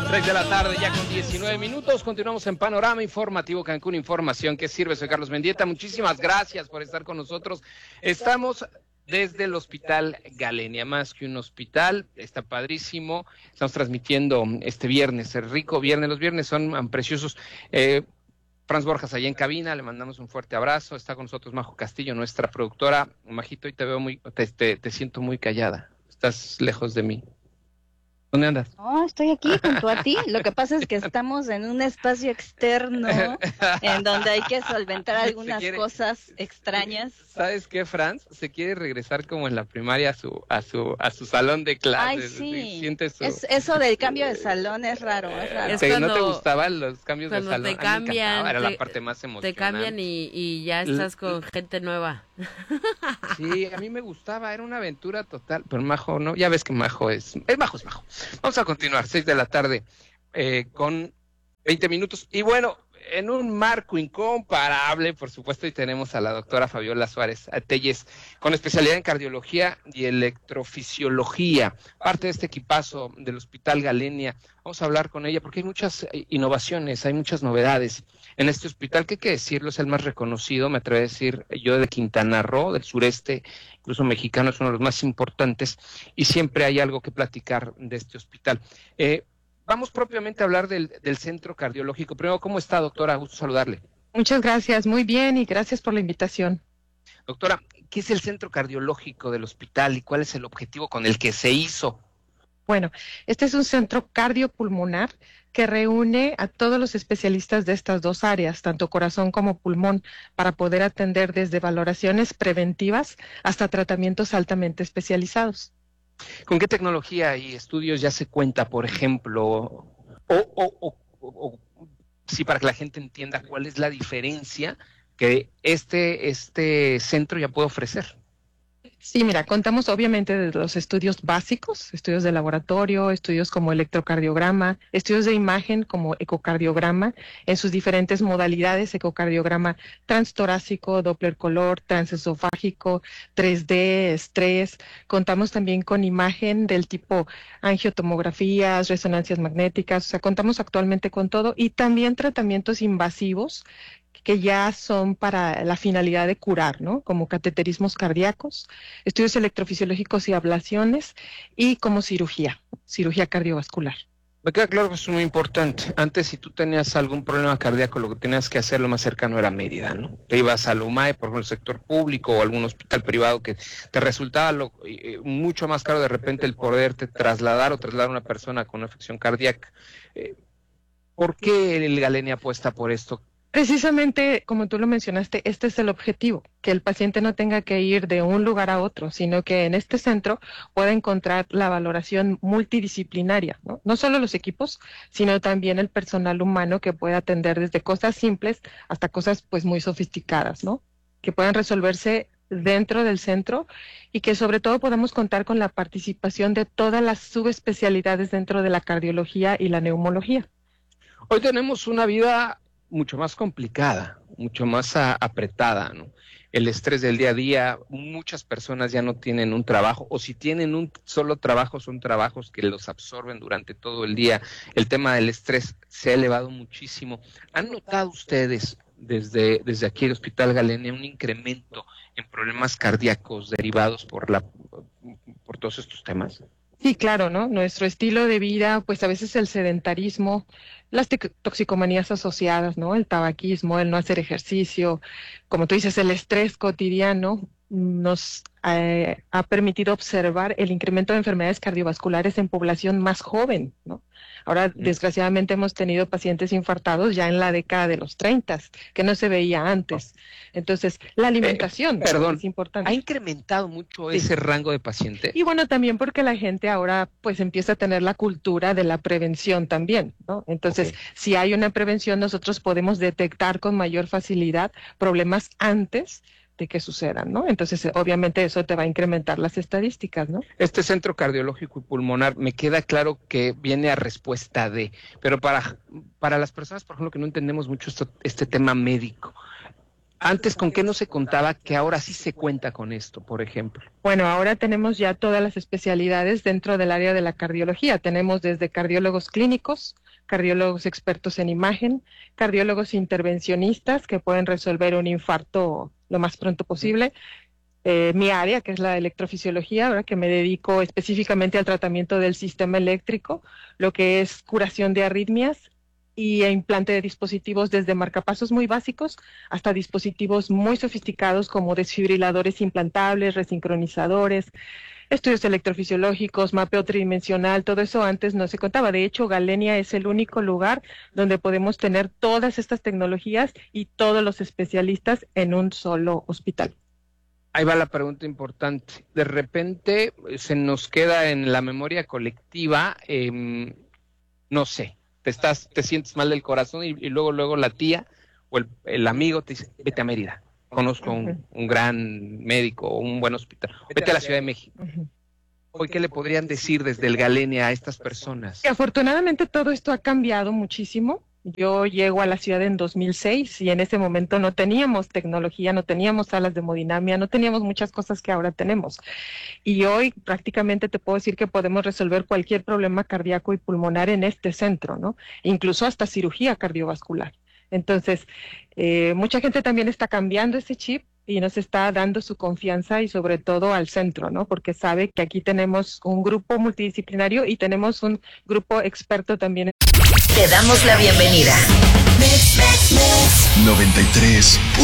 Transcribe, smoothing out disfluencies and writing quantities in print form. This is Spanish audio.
6 de la tarde, ya con 19 minutos. Continuamos en Panorama Informativo Cancún, información que sirve. Soy Carlos Mendieta. Muchísimas gracias por estar con nosotros. Estamos desde el Hospital Galenia, más que un hospital, está padrísimo. Estamos transmitiendo este viernes, el rico viernes. Los viernes son preciosos. Franz Borjas allá en cabina, le mandamos un fuerte abrazo. Está con nosotros Majo Castillo, nuestra productora. Majito, y te veo te siento muy callada. Estás lejos de mí. ¿Dónde andas? No, estoy aquí junto a ti. Lo que pasa es que estamos en un espacio externo en donde hay que solventar algunas cosas extrañas. ¿Sabes qué, Franz? Se quiere regresar como en la primaria a su salón de clases. Ay, sí. Eso del cambio de salón es raro, es raro. ¿No te gustaban los cambios de salón? Te cambian, era la parte más emocionante. Te cambian y ya estás con gente nueva. Sí, a mí me gustaba, era una aventura total, pero Majo no, ya ves que Majo es Majo. Vamos a continuar, 6 de la tarde, con 20 minutos, y bueno, en un marco incomparable, por supuesto, y tenemos a la doctora Fabiola Suárez Telles, con especialidad en cardiología y electrofisiología, parte de este equipazo del Hospital Galenia. Vamos a hablar con ella porque hay muchas innovaciones, hay muchas novedades en este hospital, que hay que decirlo, es el más reconocido, me atrevo a decir yo, de Quintana Roo, del sureste, incluso mexicano, es uno de los más importantes, y siempre hay algo que platicar de este hospital. Vamos propiamente a hablar del centro cardiológico. Primero, ¿cómo está, doctora? Gusto saludarle. Muchas gracias, muy bien, y gracias por la invitación. Doctora, ¿qué es el centro cardiológico del hospital y cuál es el objetivo con el que se hizo? Bueno, este es un centro cardiopulmonar que reúne a todos los especialistas de estas dos áreas, tanto corazón como pulmón, para poder atender desde valoraciones preventivas hasta tratamientos altamente especializados. ¿Con qué tecnología y estudios ya se cuenta, por ejemplo? Sí, para que la gente entienda cuál es la diferencia que este centro ya puede ofrecer. Sí, mira, contamos obviamente de los estudios básicos, estudios de laboratorio, estudios como electrocardiograma, estudios de imagen como ecocardiograma, en sus diferentes modalidades, ecocardiograma transtorácico, Doppler color, transesofágico, 3D, estrés. Contamos también con imagen del tipo angiotomografías, resonancias magnéticas, o sea, contamos actualmente con todo, y también tratamientos invasivos que ya son para la finalidad de curar, ¿no? Como cateterismos cardíacos, estudios electrofisiológicos y ablaciones, y como cirugía cardiovascular. Me queda claro que es muy importante. Antes, si tú tenías algún problema cardíaco, lo que tenías que hacer lo más cercano era Mérida, ¿no? Te ibas al UMAE, por ejemplo, el sector público, o algún hospital privado que te resultaba mucho más caro de repente el poderte trasladar a una persona con una afección cardíaca. ¿Por qué el Galenia apuesta por esto? Precisamente, como tú lo mencionaste, este es el objetivo, que el paciente no tenga que ir de un lugar a otro, sino que en este centro pueda encontrar la valoración multidisciplinaria, ¿no? No solo los equipos, sino también el personal humano que pueda atender desde cosas simples hasta cosas pues muy sofisticadas, ¿no? Que puedan resolverse dentro del centro, y que sobre todo podamos contar con la participación de todas las subespecialidades dentro de la cardiología y la neumología. Hoy tenemos una vida mucho más complicada, mucho más apretada, ¿no? El estrés del día a día, muchas personas ya no tienen un trabajo, o si tienen un solo trabajo, son trabajos que los absorben durante todo el día. El tema del estrés se ha elevado muchísimo. ¿Han notado ustedes desde aquí el Hospital Galenia un incremento en problemas cardíacos derivados por todos estos temas? Sí, claro, ¿no? Nuestro estilo de vida, pues a veces el sedentarismo, las toxicomanías asociadas, ¿no? El tabaquismo, el no hacer ejercicio, como tú dices, el estrés cotidiano nos ha permitido observar el incremento de enfermedades cardiovasculares en población más joven, ¿no? Ahora, desgraciadamente, hemos tenido pacientes infartados ya en la década de los 30, que no se veía antes. Entonces, la alimentación es importante. ¿Ha incrementado mucho ese rango de pacientes? Y bueno, también porque la gente ahora pues empieza a tener la cultura de la prevención también, ¿no? Entonces, si hay una prevención, nosotros podemos detectar con mayor facilidad problemas antes de que sucedan, ¿no? Entonces, obviamente eso te va a incrementar las estadísticas, ¿no? Este centro cardiológico y pulmonar, me queda claro que viene a respuesta de, pero para las personas, por ejemplo, que no entendemos mucho este tema médico, Antes, ¿con qué no se contaba que ahora sí se cuenta con esto, por ejemplo? Bueno, ahora tenemos ya todas las especialidades dentro del área de la cardiología. Tenemos desde cardiólogos clínicos, cardiólogos expertos en imagen, cardiólogos intervencionistas que pueden resolver un infarto lo más pronto posible. Mi área, que es la electrofisiología, ahora que me dedico específicamente al tratamiento del sistema eléctrico, lo que es curación de arritmias y implante de dispositivos desde marcapasos muy básicos hasta dispositivos muy sofisticados como desfibriladores implantables, resincronizadores, estudios electrofisiológicos, mapeo tridimensional, todo eso antes no se contaba. De hecho, Galenia es el único lugar donde podemos tener todas estas tecnologías y todos los especialistas en un solo hospital. Ahí va la pregunta importante. De repente se nos queda en la memoria colectiva, no sé, te sientes mal del corazón y luego la tía o el amigo te dice, vete a Mérida, conozco un gran médico o un buen hospital, vete a la Ciudad de México. Hoy, ¿qué le podrían decir desde el Galenia a estas personas? Afortunadamente todo esto ha cambiado muchísimo. Yo llego a la ciudad en 2006 y en ese momento no teníamos tecnología, no teníamos salas de hemodinamia, no teníamos muchas cosas que ahora tenemos. Y hoy prácticamente te puedo decir que podemos resolver cualquier problema cardíaco y pulmonar en este centro, ¿no? Incluso hasta cirugía cardiovascular. Entonces, mucha gente también está cambiando ese chip y nos está dando su confianza y sobre todo al centro, ¿no? Porque sabe que aquí tenemos un grupo multidisciplinario y tenemos un grupo experto también. Te damos la bienvenida. 93.